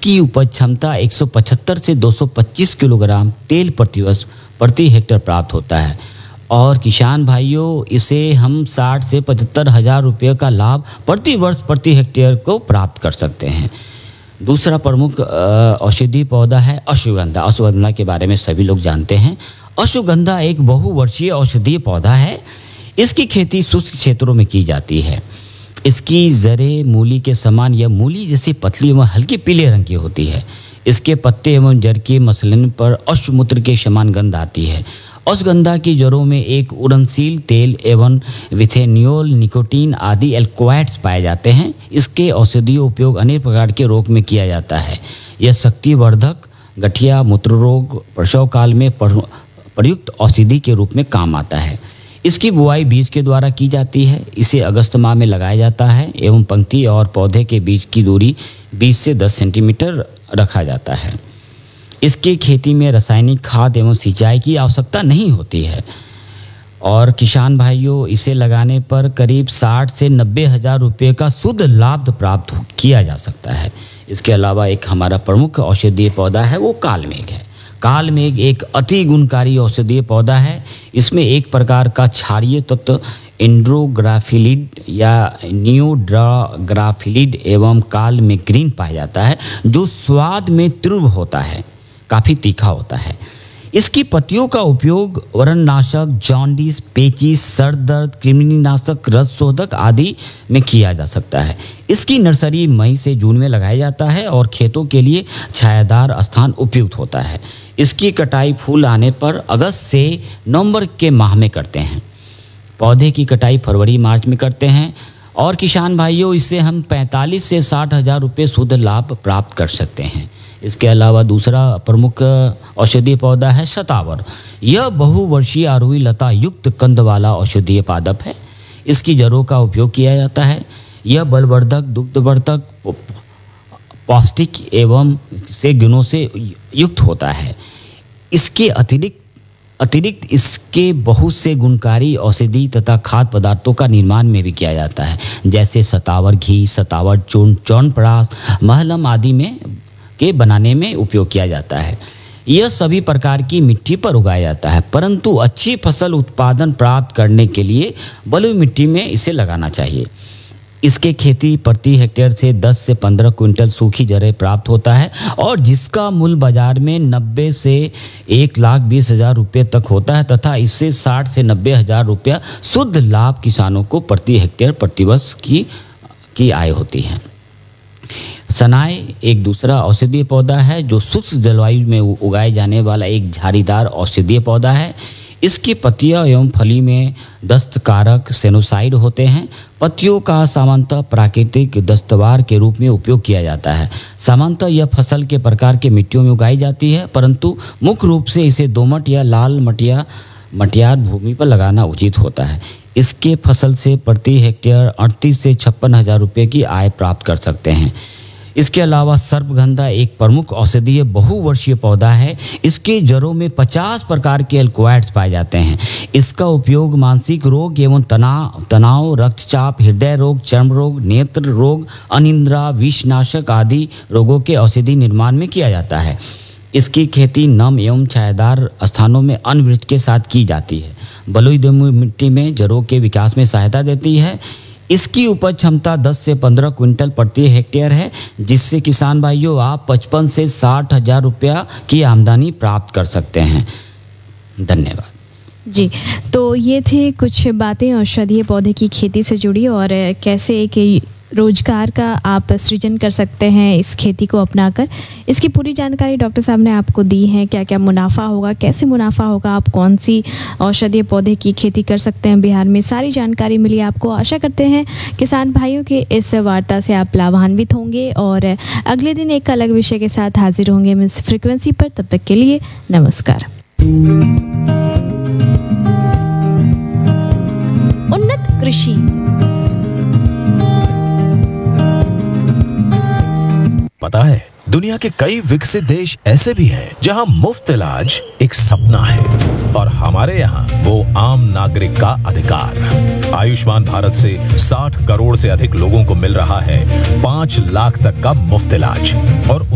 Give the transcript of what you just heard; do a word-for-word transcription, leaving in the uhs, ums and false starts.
इसकी उपज क्षमता एक सौ पचहत्तर से दो सौ पच्चीस किलोग्राम तेल प्रति वर्ष प्रति हेक्टेयर प्राप्त होता है और किसान भाइयों इसे हम साठ से पचहत्तर हज़ार रुपये का लाभ प्रति वर्ष प्रति हेक्टेयर को प्राप्त कर सकते हैं। दूसरा प्रमुख औषधीय पौधा है अश्वगंधा। अश्वगंधा के बारे में सभी लोग जानते हैं। अश्वगंधा एक बहुवर्षीय औषधीय पौधा है। इसकी खेती शुष्क क्षेत्रों में की जाती है। इसकी जड़ें मूली के समान या मूली जैसी पतली एवं हल्के पीले रंग की होती है। इसके पत्ते एवं जड़ के मसलन पर अश्वमूत्र के समान गंध आती है। अश्वगंधा की जड़ों में एक उड़नशील तेल एवं विथेनियोल, निकोटीन आदि एल्कोहॉइड्स पाए जाते हैं। इसके औषधीय उपयोग अनेक प्रकार के रोग में किया जाता है। यह शक्तिवर्धक, गठिया, मूत्र रोग, प्रसव काल में प्रयुक्त औषधि के रूप में काम आता है। इसकी बुआई बीज के द्वारा की जाती है। इसे अगस्त माह में लगाया जाता है एवं पंक्ति और पौधे के बीच की दूरी बीस से दस सेंटीमीटर रखा जाता है। इसकी खेती में रासायनिक खाद एवं सिंचाई की आवश्यकता नहीं होती है और किसान भाइयों इसे लगाने पर करीब साठ से नब्बे हज़ार रुपये का शुद्ध लाभ प्राप्त किया जा सकता है। इसके अलावा एक हमारा प्रमुख औषधीय पौधा है वो कालमेघ है। कालमेघ एक अति गुणकारी औषधीय पौधा है। इसमें एक प्रकार का क्षारीय तत्व एंड्रोग्राफिलिड या नियोड्राग्राफिलिड एवं कालमेग्रीन पाया जाता है जो स्वाद में तीव्र होता है, काफ़ी तीखा होता है। इसकी पत्तियों का उपयोग व्रणनाशक, जॉन्डिस, पेचिश, सर दर्द, कृमिनाशक, रस शोधक आदि में किया जा सकता है। इसकी नर्सरी मई से जून में लगाया जाता है और खेतों के लिए छायादार स्थान उपयुक्त होता है। इसकी कटाई फूल आने पर अगस्त से नवंबर के माह में करते हैं। पौधे की कटाई फरवरी मार्च में करते हैं और किसान भाइयों इससे हम पैंतालीस से साठ हज़ार रुपये शुद्ध लाभ प्राप्त कर सकते हैं। इसके अलावा दूसरा प्रमुख औषधीय पौधा है शतावर। यह बहुवर्षीय आरोही लता युक्त कंद वाला औषधीय पादप है। इसकी जड़ों का उपयोग किया जाता है। यह बलवर्धक, दुग्धवर्धक, पौष्टिक एवं से गुणों से युक्त होता है। इसके अतिरिक्त अतिरिक्त इसके बहुत से गुणकारी औषधि तथा खाद्य पदार्थों का निर्माण में भी किया जाता है, जैसे शतावर घी, शतावर चूर्ण, च्यवनप्राश, महलम आदि में के बनाने में उपयोग किया जाता है। यह सभी प्रकार की मिट्टी पर उगाया जाता है, परंतु अच्छी फसल उत्पादन प्राप्त करने के लिए बलुई मिट्टी में इसे लगाना चाहिए। इसके खेती प्रति हेक्टेयर से दस से पंद्रह क्विंटल सूखी जड़ें प्राप्त होता है और जिसका मूल्य बाजार में नब्बे से एक लाख बीस हज़ार रुपये तक होता है तथा इससे साठ से नब्बे हज़ार रुपया शुद्ध लाभ किसानों को प्रति हेक्टेयर प्रतिवर्ष की की आय होती है। सनाए एक दूसरा औषधीय पौधा है जो शुष्क जलवायु में उगाए जाने वाला एक झाड़ीदार औषधीय पौधा है। इसकी पत्तियां एवं फली में दस्तकारक सेनोसाइड होते हैं। पत्तियों का सामान्यतः प्राकृतिक दस्तवार के रूप में उपयोग किया जाता है। सामान्यतः यह फसल के प्रकार के मिट्टियों में उगाई जाती है, परंतु मुख्य रूप से इसे दोमट या लाल मटिया मटियार भूमि पर लगाना उचित होता है। इसके फसल से प्रति हेक्टेयर अड़तीस से छप्पन हज़ार रुपये की आय प्राप्त कर सकते हैं। इसके अलावा सर्पगंधा एक प्रमुख औषधीय बहुवर्षीय पौधा है। इसके जड़ों में पचास प्रकार के एल्कोहॉइड्स पाए जाते हैं। इसका उपयोग मानसिक रोग एवं तनाव तनाव रक्तचाप, हृदय रोग, चर्म रोग, नेत्र रोग, अनिद्रा, विषनाशक आदि रोगों के औषधि निर्माण में किया जाता है। इसकी खेती नम एवं छायादार स्थानों में अन्य वृक्ष के साथ की जाती है। बलुई मिट्टी में जड़ों के विकास में सहायता देती है। इसकी उपज क्षमता दस से पंद्रह क्विंटल प्रति हेक्टेयर है, जिससे किसान भाइयों आप पचपन से साठ हज़ार रुपया की आमदनी प्राप्त कर सकते हैं। धन्यवाद जी। तो ये थे कुछ बातें औषधीय पौधे की खेती से जुड़ी और कैसे एक रोजगार का आप सृजन कर सकते हैं इस खेती को अपनाकर। इसकी पूरी जानकारी डॉक्टर साहब ने आपको दी है। क्या क्या मुनाफा होगा, कैसे मुनाफा होगा, आप कौन सी औषधीय पौधे की खेती कर सकते हैं बिहार में, सारी जानकारी मिली आपको। आशा करते हैं किसान भाइयों के इस वार्ता से आप लाभान्वित होंगे और अगले दिन एक अलग विषय के साथ हाजिर होंगे इस फ्रिक्वेंसी पर। तब तक के लिए नमस्कार। उन्नत कृषि पता है, दुनिया के कई विकसित देश ऐसे भी हैं जहां मुफ्त इलाज एक सपना है और हमारे यहाँ वो आम नागरिक का अधिकार। आयुष्मान भारत से साठ करोड़ से अधिक लोगों को मिल रहा है पाँच लाख तक का मुफ्त इलाज और